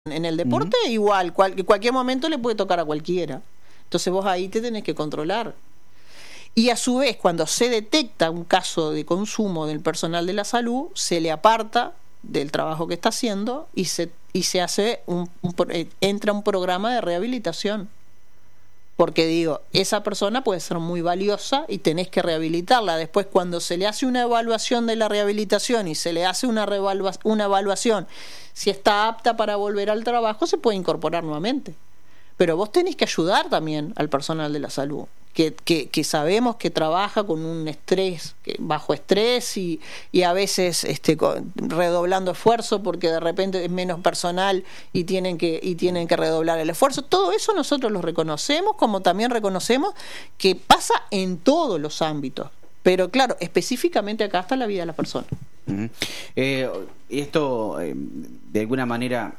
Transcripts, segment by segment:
En el deporte igual, cualquier momento le puede tocar a cualquiera. Entonces vos ahí te tenés que controlar. Y a su vez, cuando se detecta un caso de consumo del personal de la salud, se le aparta del trabajo que está haciendo y se hace entra un programa de rehabilitación. Porque digo, esa persona puede ser muy valiosa y tenés que rehabilitarla. Después, cuando se le hace una evaluación de la rehabilitación y se le hace una evaluación, si está apta para volver al trabajo, se puede incorporar nuevamente. Pero vos tenés que ayudar también al personal de la salud, que sabemos que trabaja con un estrés, bajo estrés y a veces redoblando esfuerzo porque de repente es menos personal y tienen que redoblar el esfuerzo. Todo eso nosotros lo reconocemos, como también reconocemos que pasa en todos los ámbitos. Pero claro, específicamente acá está la vida de la persona. Esto, de alguna manera,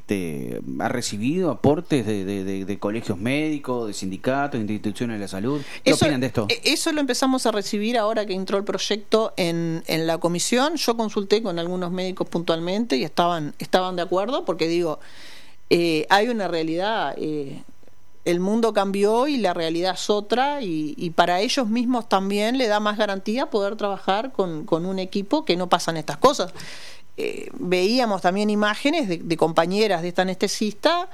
¿ha recibido aportes de colegios médicos, de sindicatos, de instituciones de la salud? ¿Qué opinan de esto? Eso lo empezamos a recibir ahora que entró el proyecto en la comisión. Yo consulté con algunos médicos puntualmente y estaban de acuerdo, porque digo, hay una realidad, el mundo cambió y la realidad es otra, y para ellos mismos también le da más garantía poder trabajar con un equipo que no pasan estas cosas. Veíamos también imágenes de compañeras de esta anestesista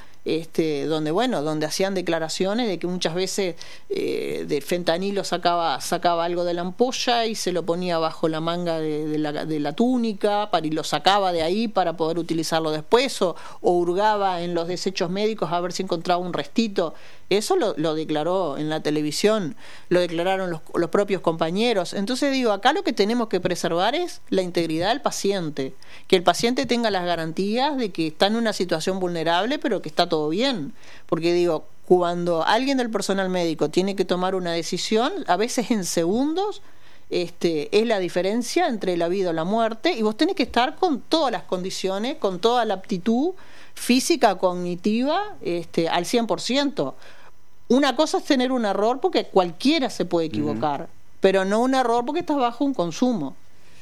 donde hacían declaraciones de que muchas veces de fentanilo sacaba algo de la ampolla y se lo ponía bajo la manga de la túnica y lo sacaba de ahí para poder utilizarlo después, o hurgaba en los desechos médicos a ver si encontraba un restito. Eso lo declaró en la televisión, lo declararon los propios compañeros. Entonces digo, acá lo que tenemos que preservar es la integridad del paciente, que el paciente tenga las garantías de que está en una situación vulnerable, pero que está todo bien. Porque digo, cuando alguien del personal médico tiene que tomar una decisión, a veces en segundos, es la diferencia entre la vida o la muerte, y vos tenés que estar con todas las condiciones, con toda la aptitud física, cognitiva, al 100%. Una cosa es tener un error, porque cualquiera se puede equivocar, pero no un error porque estás bajo un consumo.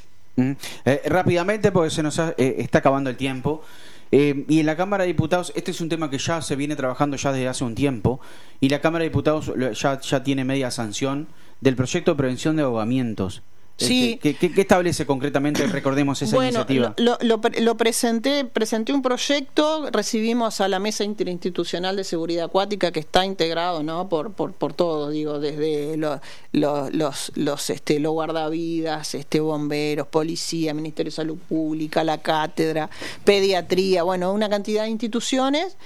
Rápidamente, porque se nos está acabando el tiempo. Y en la Cámara de Diputados, este es un tema que ya se viene trabajando ya desde hace un tiempo, y la Cámara de Diputados ya tiene media sanción del proyecto de prevención de ahogamientos. Sí. ¿Qué establece concretamente? Recordemos esa iniciativa. Lo presenté un proyecto, recibimos a la Mesa Interinstitucional de Seguridad Acuática, que está integrado, ¿no?, por todo, digo, desde los guardavidas, bomberos, policía, Ministerio de Salud Pública, la cátedra, pediatría, una cantidad de instituciones,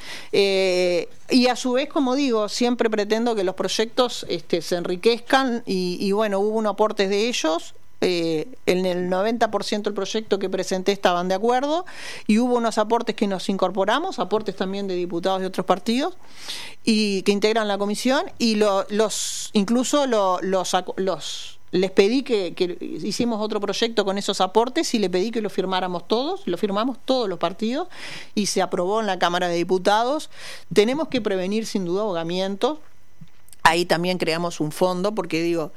y a su vez, como digo, siempre pretendo que los proyectos se enriquezcan, y hubo unos aportes de ellos. En el 90% del proyecto que presenté estaban de acuerdo, y hubo unos aportes que nos incorporamos, aportes también de diputados de otros partidos y que integran la comisión, y les pedí que hicimos otro proyecto con esos aportes y le pedí que lo firmáramos todos, lo firmamos todos los partidos y se aprobó en la Cámara de Diputados. Tenemos que prevenir sin duda ahogamientos. Ahí también creamos un fondo, porque digo,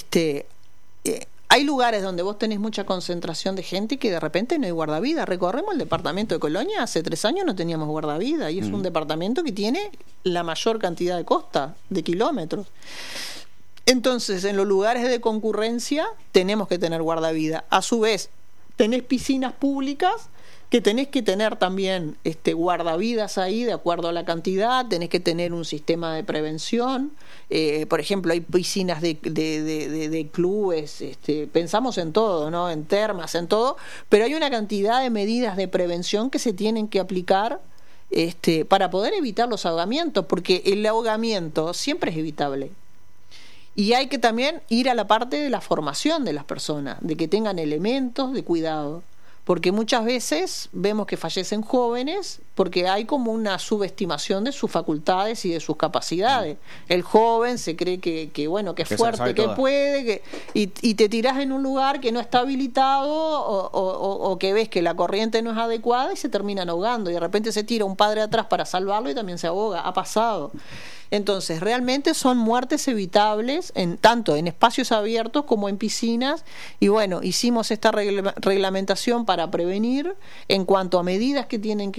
hay lugares donde vos tenés mucha concentración de gente y que de repente no hay guardavidas. Recorremos el departamento de Colonia, hace 3 años no teníamos guardavidas, y es un departamento que tiene la mayor cantidad de costa, de kilómetros. Entonces, en los lugares de concurrencia tenemos que tener guardavidas. A su vez, tenés piscinas públicas que tenés que tener también guardavidas ahí de acuerdo a la cantidad, tenés que tener un sistema de prevención. Por ejemplo, hay piscinas de clubes, pensamos en todo, ¿no?, en termas, en todo, pero hay una cantidad de medidas de prevención que se tienen que aplicar para poder evitar los ahogamientos, porque el ahogamiento siempre es evitable. Y hay que también ir a la parte de la formación de las personas, de que tengan elementos de cuidado, porque muchas veces vemos que fallecen jóvenes porque hay como una subestimación de sus facultades y de sus capacidades. El joven se cree que es fuerte, que puede, y te tirás en un lugar que no está habilitado, o que ves que la corriente no es adecuada y se terminan ahogando, y de repente se tira un padre atrás para salvarlo y también se ahoga. Ha pasado. Entonces, realmente son muertes evitables tanto en espacios abiertos como en piscinas, y hicimos esta reglamentación para prevenir en cuanto a medidas que tienen que incorporar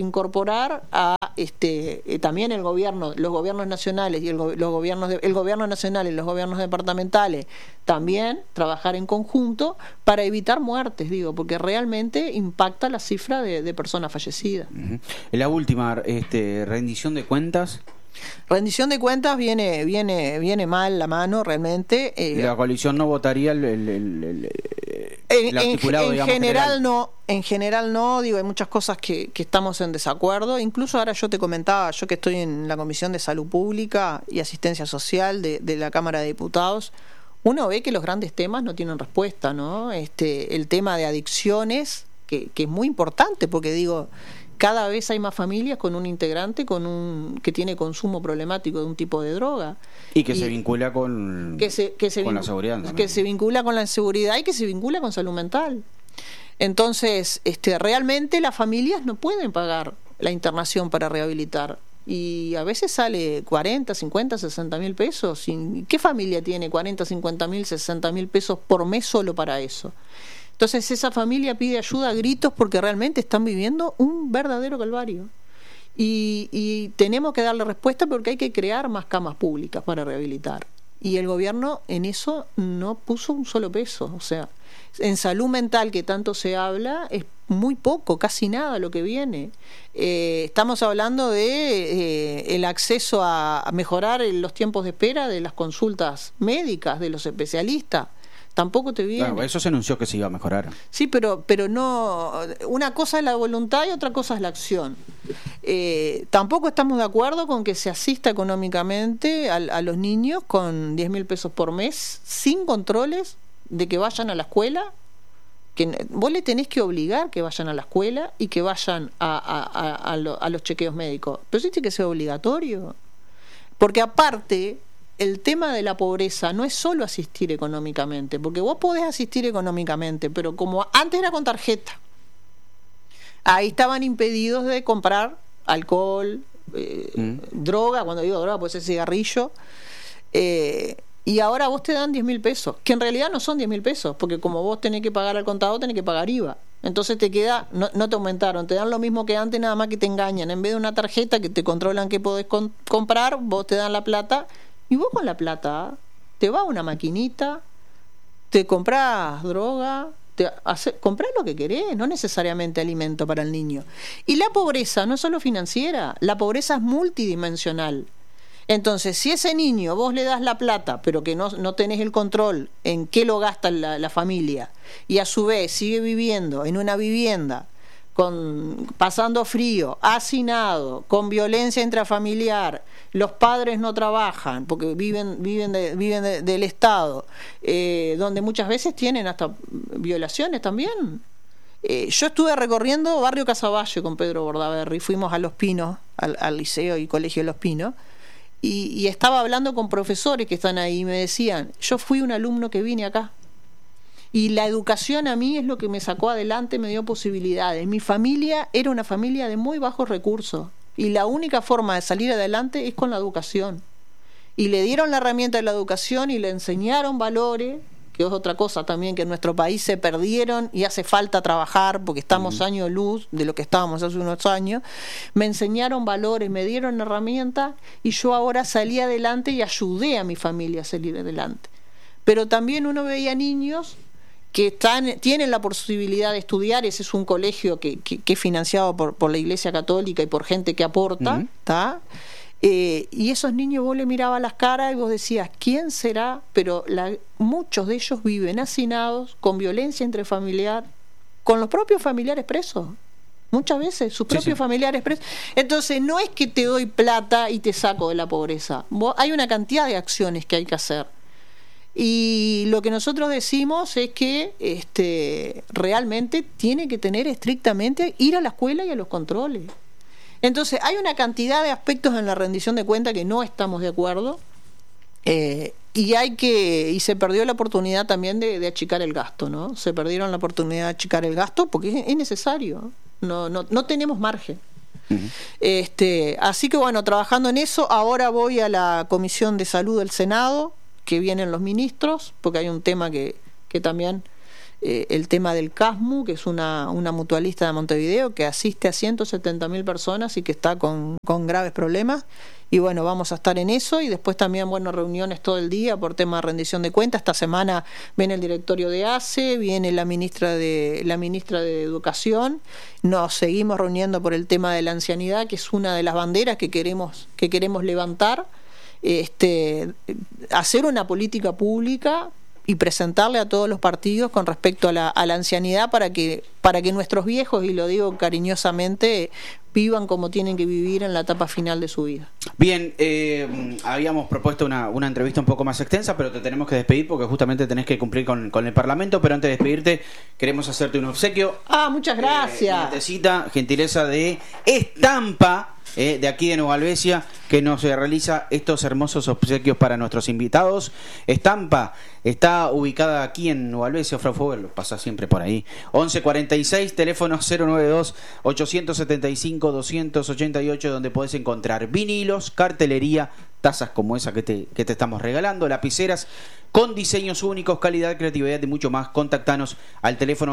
incorporar a también los gobiernos nacionales y el gobierno nacional y los gobiernos departamentales también trabajar en conjunto para evitar muertes, porque realmente impacta la cifra de personas fallecidas. Uh-huh. La última, rendición de cuentas. Rendición de cuentas viene mal la mano realmente. La coalición no votaría el articulado, en general no, hay muchas cosas que estamos en desacuerdo. Incluso ahora yo te comentaba, yo que estoy en la Comisión de Salud Pública y Asistencia Social de la Cámara de Diputados, uno ve que los grandes temas no tienen respuesta, ¿no? El tema de adicciones, que es muy importante, porque cada vez hay más familias con un integrante que tiene consumo problemático de un tipo de droga. Y que se vincula con la seguridad. Que se vincula con la seguridad y que se vincula con salud mental. Entonces, realmente las familias no pueden pagar la internación para rehabilitar. Y a veces sale 40, 50, 60 mil pesos. ¿Qué familia tiene 40, 50 mil, 60 mil pesos por mes solo para eso? Entonces esa familia pide ayuda a gritos porque realmente están viviendo un verdadero calvario. Y tenemos que darle respuesta porque hay que crear más camas públicas para rehabilitar. Y el gobierno en eso no puso un solo peso. O sea, en salud mental, que tanto se habla, es muy poco, casi nada lo que viene. Estamos hablando de el acceso a mejorar los tiempos de espera de las consultas médicas, de los especialistas. Tampoco te viene. Claro, eso se anunció que se iba a mejorar. Sí, pero no. Una cosa es la voluntad y otra cosa es la acción. Tampoco estamos de acuerdo con que se asista económicamente a los niños con 10 mil pesos por mes, sin controles de que vayan a la escuela. Que vos le tenés que obligar que vayan a la escuela y que vayan a los chequeos médicos. Pero eso tiene que ser obligatorio. Porque aparte, el tema de la pobreza no es solo asistir económicamente, porque vos podés asistir económicamente, pero como antes era con tarjeta, ahí estaban impedidos de comprar alcohol, droga, cuando digo droga puede ser cigarrillo, y ahora vos te dan 10 mil pesos, que en realidad no son 10 mil pesos, porque como vos tenés que pagar al contado, tenés que pagar IVA. Entonces te queda, no te aumentaron, te dan lo mismo que antes, nada más que te engañan. En vez de una tarjeta que te controlan que podés comprar, vos te dan la plata. Y vos con la plata te vas a una maquinita, te compras droga, comprás lo que querés, no necesariamente alimento para el niño. Y la pobreza no es solo financiera, la pobreza es multidimensional. Entonces, si ese niño vos le das la plata, pero que no tenés el control en qué lo gasta la familia, y a su vez sigue viviendo en una vivienda pasando frío, hacinado, con violencia intrafamiliar, los padres no trabajan porque viven del Estado, donde muchas veces tienen hasta violaciones también. Yo estuve recorriendo Barrio Casaballe con Pedro Bordaberry, fuimos a Los Pinos, al liceo y colegio de Los Pinos, y estaba hablando con profesores que están ahí y me decían, yo fui un alumno que vine acá. Y la educación a mí es lo que me sacó adelante, me dio posibilidades. Mi familia era una familia de muy bajos recursos y la única forma de salir adelante es con la educación. Y le dieron la herramienta de la educación y le enseñaron valores, que es otra cosa también que en nuestro país se perdieron y hace falta trabajar porque estamos años luz de lo que estábamos hace unos años. Me enseñaron valores, me dieron herramientas y yo ahora salí adelante y ayudé a mi familia a salir adelante. Pero también uno veía niños que tienen la posibilidad de estudiar. Ese es un colegio que es financiado por la Iglesia Católica y por gente que aporta, ¿tá? Y esos niños vos le mirabas las caras y vos decías, ¿quién será? Pero muchos de ellos viven hacinados, con violencia intrafamiliar, con los propios familiares presos. Muchas veces sus propios familiares presos. Entonces no es que te doy plata y te saco de la pobreza. Hay una cantidad de acciones que hay que hacer. Y lo que nosotros decimos es que realmente tiene que tener estrictamente ir a la escuela y a los controles. Entonces hay una cantidad de aspectos en la rendición de cuentas que no estamos de acuerdo, y se perdió la oportunidad también de achicar el gasto, ¿no? Se perdieron la oportunidad de achicar el gasto porque es necesario, no tenemos margen. Así que bueno, trabajando en eso, ahora voy a la Comisión de Salud del Senado, que vienen los ministros, porque hay un tema que también el tema del CASMU, que es una mutualista de Montevideo que asiste a 170.000 personas y que está con graves problemas. Y bueno, vamos a estar en eso, y después también, bueno, reuniones todo el día por tema de rendición de cuentas. Esta semana viene el directorio de ACE, viene la ministra de Educación. Nos seguimos reuniendo por el tema de la ancianidad, que es una de las banderas que queremos levantar. Hacer una política pública y presentarle a todos los partidos con respecto a la ancianidad para que nuestros viejos, y lo digo cariñosamente, vivan como tienen que vivir en la etapa final de su vida. Bien, habíamos propuesto una entrevista un poco más extensa, pero te tenemos que despedir porque justamente tenés que cumplir con el Parlamento. Pero antes de despedirte, queremos hacerte un obsequio. Muchas gracias. Una tacita, gentileza de Estampa, de aquí de Nueva Albesia, que nos realiza estos hermosos obsequios para nuestros invitados. Estampa está ubicada aquí en Nueva Albesia. Frau Fover lo pasa siempre por ahí. 1146, teléfono 092-875-288, donde podés encontrar vinilos, cartelería, tazas como esa que te estamos regalando, lapiceras con diseños únicos, calidad, creatividad y mucho más. Contactanos al teléfono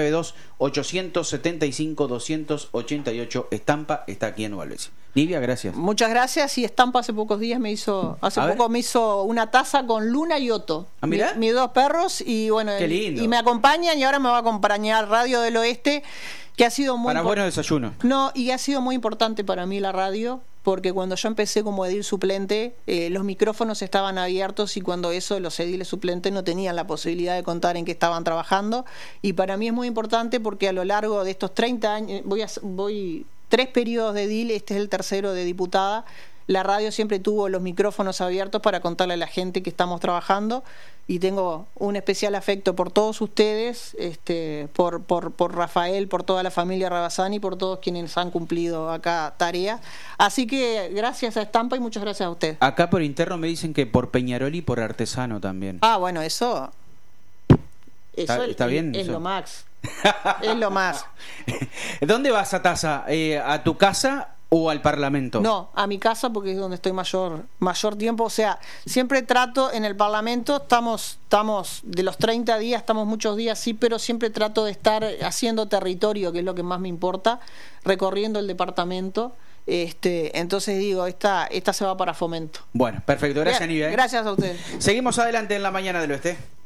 092-875-288. Estampa está aquí en Nueva Albesia. Nivia, gracias. Muchas gracias. Y Estampa hace pocos días me hizo una taza con Luna y Otto. ¿Mirá? Mis dos perros, y bueno, qué lindo. Y me acompañan, y ahora me va a acompañar Radio del Oeste, que ha sido muy... Para buenos desayunos. No, y ha sido muy importante para mí la radio, porque cuando yo empecé como edil suplente, los micrófonos estaban abiertos, y cuando los ediles suplentes no tenían la posibilidad de contar en qué estaban trabajando. Y para mí es muy importante porque a lo largo de estos 30 años, voy 3 periodos de edil, este es el tercero de diputada. La radio siempre tuvo los micrófonos abiertos para contarle a la gente que estamos trabajando, y tengo un especial afecto por todos ustedes, por Rafael, por toda la familia Rabasani, por todos quienes han cumplido acá tareas. Así que gracias a Estampa y muchas gracias a usted. Acá por interno me dicen que por Peñarol y por Artesano también. Bueno, eso ¿Está bien? Es eso. lo más. Es lo más. ¿Dónde vas a taza? ¿A tu casa o al Parlamento? No, a mi casa, porque es donde estoy mayor tiempo. O sea, siempre trato en el Parlamento, estamos de los 30 días, estamos muchos días, sí, pero siempre trato de estar haciendo territorio, que es lo que más me importa, recorriendo el departamento. Entonces digo, esta se va para Fomento. Bueno, perfecto. Gracias, Nivia. Gracias a usted. Seguimos adelante en la mañana del Oeste.